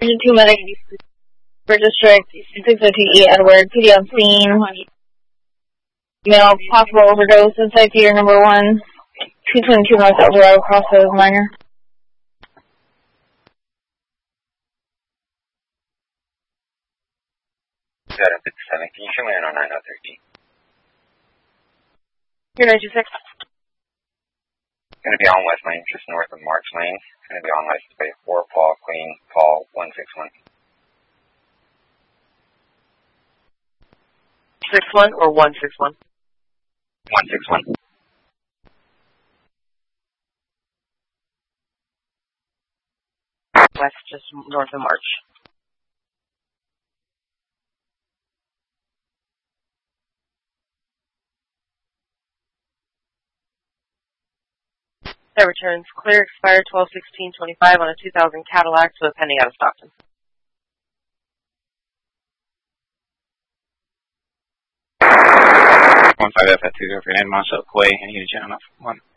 Region 2 medic, for district, 602E Edward, PD on scene, male, possible overdose, inside theater number 1, 222 North Eldorado, Crossroads, minor. Got up at 7, can you show me in on 9013? Here, 926. Going to be on West Lane, just north of March Lane. Going to be on license plate 4, Paul, Queen, Paul, 161. 61 or 161? 161. West, just north of March. That returns clear, expired 12/16/25 on a 2000 Cadillac to a pending out of Stockton. 15F at 2 for Marshall Quay, and unit channel 1.